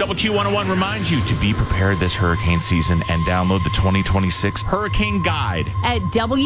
Double Q101 reminds you to be prepared this hurricane season and download the 2026 Hurricane Guide at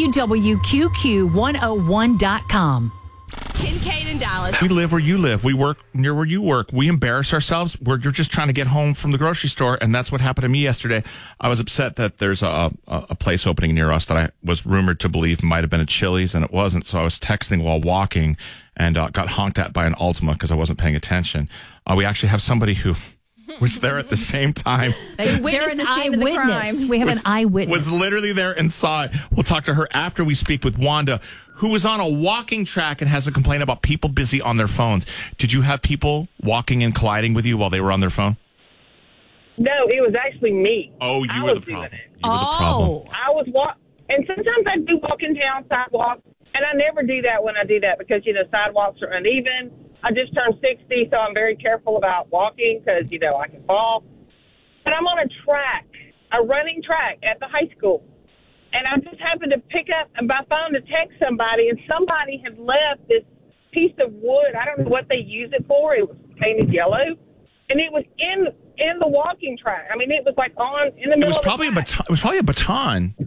www.qqq101.com. Kincaid and Dallas. We live where you live. We work near where you work. We embarrass ourselves. You're just trying to get home from the grocery store, and that's what happened to me yesterday. I was upset that there's a place opening near us that I was rumored to believe might have been a Chili's, and it wasn't. So I was texting while walking and got honked at by an Altima because I wasn't paying attention. We actually have somebody who was there at the same time. They're an eyewitness. We have an eyewitness. Was literally there and saw it. We'll talk to her after we speak with Wanda, who was on a walking track and has a complaint about people busy on their phones. Did you have people walking and colliding with you while they were on their phone? No, it was actually me. Oh, you were the problem. You were the problem. I was and sometimes I do walking down sidewalks, and I never do that when I do that because, sidewalks are uneven. I just turned 60, so I'm very careful about walking because, I can fall. But I'm on a running track at the high school. And I just happened to pick up my phone to text somebody, and somebody had left this piece of wood. I don't know what they use it for. It was painted yellow. And it was in the walking track. I mean, it was like in the middle of the track. It was probably a baton.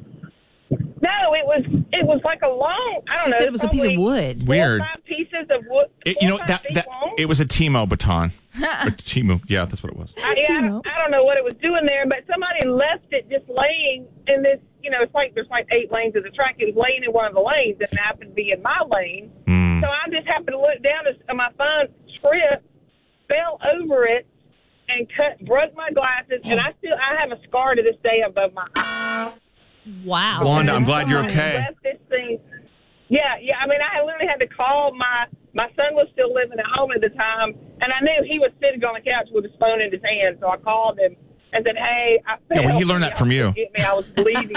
No, it was like a long, I don't know. She said it was a piece of wood. Weird. 4 or 5 pieces of wood. It was a Timo baton. Timo, yeah, that's what it was. I don't know what it was doing there, but somebody left it just laying in this, it's like there's like 8 lanes of the track. It was laying in one of the lanes and happened to be in my lane. So I just happened to look down at my phone, tripped, fell over it, and broke my glasses, and I have a scar to this day above my eye. Wow. Wanda, I'm glad you're okay. Left this thing. Yeah. I mean, I literally had to call my son was still living at home at the time, and I knew he was sitting on the couch with his phone in his hand, so I called him and said, "Hey, I fell." Yeah, well, he learned that from you. I was bleeding.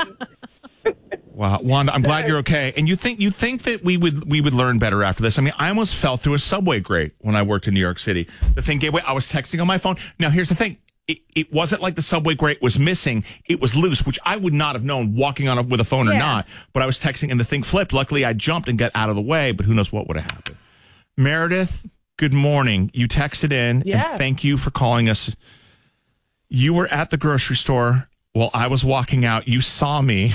Wow, Wanda, I'm glad you're okay. And you think that we would learn better after this? I mean, I almost fell through a subway grate when I worked in New York City. The thing gave way. I was texting on my phone. Now, here's the thing. It wasn't like the subway grate was missing. It was loose, which I would not have known walking on with a phone or not. But I was texting and the thing flipped. Luckily, I jumped and got out of the way, but who knows what would have happened. Meredith, good morning. You texted in, and thank you for calling us. You were at the grocery store while I was walking out. You saw me.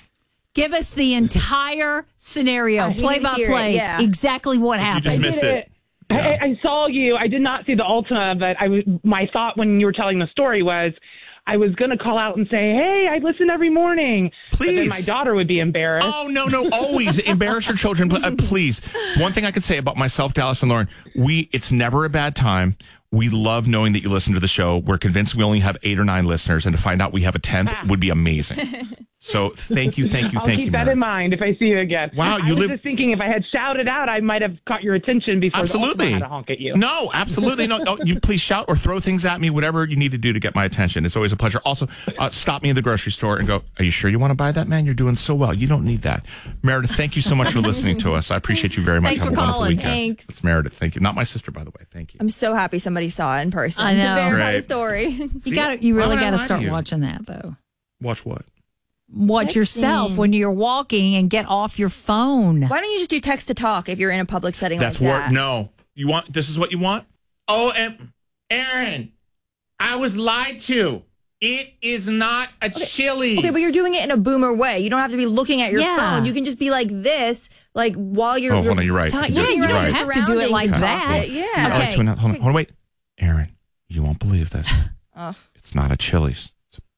Give us the entire scenario, play by play, exactly what happened. You just missed it. Yeah. I saw you. I did not see the Altima, but my thought when you were telling the story was I was going to call out and say, "Hey, I listen every morning." Please. But then my daughter would be embarrassed. Oh, no, always embarrass your children. Please. One thing I could say about myself, Dallas and Lauren, it's never a bad time. We love knowing that you listen to the show. We're convinced we only have 8 or 9 listeners, and to find out we have a 10th would be amazing. So thank you. I'll keep that in mind if I see you again. Wow, I was just thinking if I had shouted out, I might have caught your attention before absolutely. I had to honk at you. No, absolutely. No, you please shout or throw things at me, whatever you need to do to get my attention. It's always a pleasure. Also, stop me in the grocery store and go, "Are you sure you want to buy that, man? You're doing so well. You don't need that." Meredith, thank you so much for listening to us. I appreciate you very much. Thanks have for a wonderful calling. weekend. Thanks. It's Meredith. Thank you. Not my sister, by the way. Thank you. I'm so happy somebody saw it in person. I know. To verify the Right. story. You really Why would I got to lie start to you? watching that, though. Watch what? Watch yourself when you're walking and get off your phone. Why don't you just do text to talk if you're in a public setting That's like work. that? No. You want, this is what you want? Oh, and Aaron, I was lied to. It is not a Chili's. Okay, but you're doing it in a boomer way. You don't have to be looking at your phone. You can just be like this, like while you're. Oh, hold on, you're right. You don't right. have to do it like that. Yeah. Okay. Hold on, wait. Aaron, you won't believe this. It's not a Chili's. It's a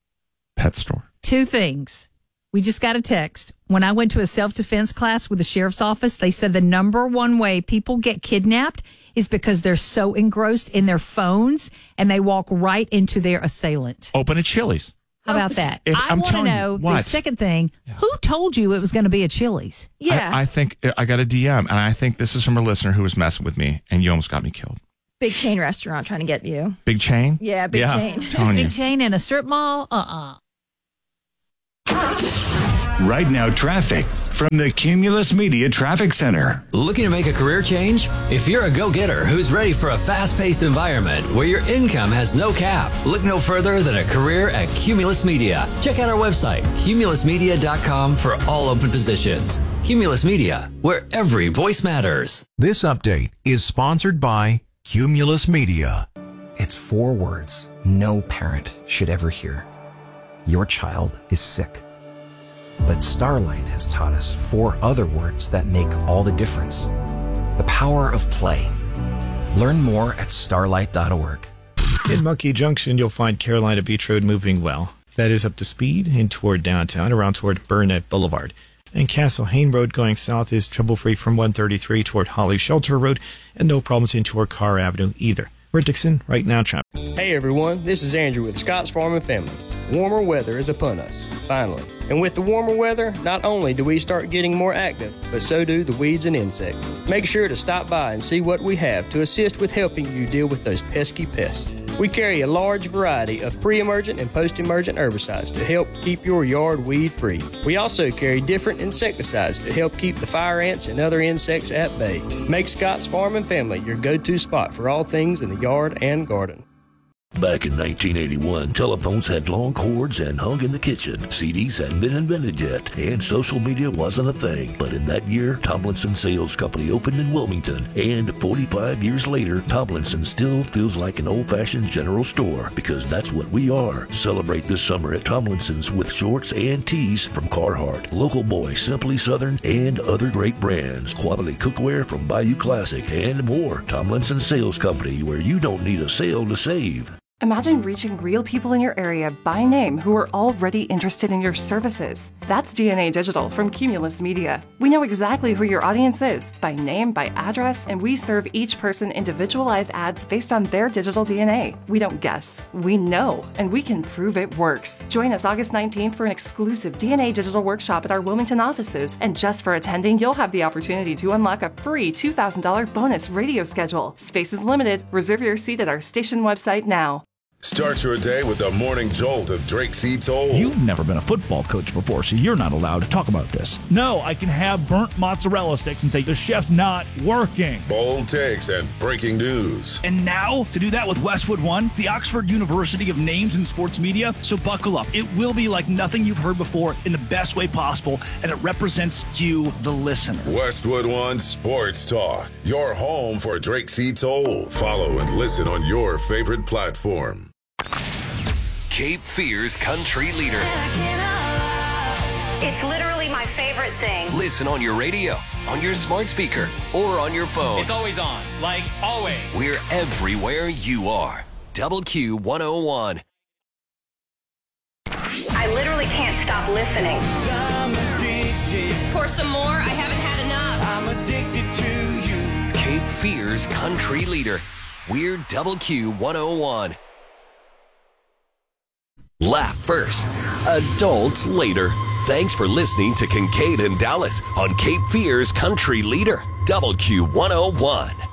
pet store. 2 things. We just got a text. When I went to a self-defense class with the sheriff's office, they said the number one way people get kidnapped is because they're so engrossed in their phones and they walk right into their assailant. Open a Chili's. How about that? I I'm want to telling you, know the what? second thing. Who told you it was going to be a Chili's? Yeah. I think I got a DM, and I think this is from a listener who was messing with me, and you almost got me killed. Big chain restaurant trying to get you. Big chain? Yeah, big chain. I'm telling you. Big chain in a strip mall? Right now, traffic from the Cumulus Media Traffic Center. Looking to make a career change? If you're a go-getter who's ready for a fast-paced environment where your income has no cap, look no further than a career at Cumulus Media. Check out our website, cumulusmedia.com, for all open positions. Cumulus Media, where every voice matters. This update is sponsored by Cumulus Media. It's 4 words no parent should ever hear. Your child is sick. But Starlight has taught us 4 other words that make all the difference. The power of play. Learn more at starlight.org. In Monkey Junction, you'll find Carolina Beach Road moving well. That is up to speed and toward downtown, around toward Burnett Boulevard. And Castle Hayne Road going south is trouble-free from 133 toward Holly Shelter Road, and no problems in toward Carr Avenue either. We're Dixon, right now traffic. Hey everyone, this is Andrew with Scott's Farm and Family. Warmer weather is upon us, finally. And with the warmer weather, not only do we start getting more active, but so do the weeds and insects. Make sure to stop by and see what we have to assist with helping you deal with those pesky pests. We carry a large variety of pre-emergent and post-emergent herbicides to help keep your yard weed-free. We also carry different insecticides to help keep the fire ants and other insects at bay. Make Scott's Farm and Family your go-to spot for all things in the yard and garden. Back in 1981, telephones had long cords and hung in the kitchen. CDs hadn't been invented yet, and social media wasn't a thing. But in that year, Tomlinson Sales Company opened in Wilmington, and 45 years later, Tomlinson still feels like an old-fashioned general store, because that's what we are. Celebrate this summer at Tomlinson's with shorts and tees from Carhartt, Local Boy, Simply Southern, and other great brands. Quality cookware from Bayou Classic, and more. Tomlinson Sales Company, where you don't need a sale to save. Imagine reaching real people in your area by name who are already interested in your services. That's DNA Digital from Cumulus Media. We know exactly who your audience is by name, by address, and we serve each person individualized ads based on their digital DNA. We don't guess, we know, and we can prove it works. Join us August 19th for an exclusive DNA Digital workshop at our Wilmington offices. And just for attending, you'll have the opportunity to unlock a free $2,000 bonus radio schedule. Space is limited. Reserve your seat at our station website now. Start your day with the morning jolt of Drake C. Toll. You've never been a football coach before, so you're not allowed to talk about this. No, I can have burnt mozzarella sticks and say the chef's not working. Bold takes and breaking news. And now, to do that with Westwood One, the Oxford University of Names in Sports Media. So buckle up. It will be like nothing you've heard before in the best way possible, and it represents you, the listener. Westwood One Sports Talk, your home for Drake C. Toll. Follow and listen on your favorite platform. Cape Fear's country leader. It's literally my favorite thing. Listen on your radio, on your smart speaker, or on your phone. It's always on, like always. We're everywhere you are. Double Q 101. I literally can't stop listening. Pour some more. I haven't had enough. I'm addicted to you. Cape Fear's country leader. We're Double Q 101. Laugh first, adults later. Thanks for listening to Kincaid and Dallas on Cape Fear's country leader, Double Q 101.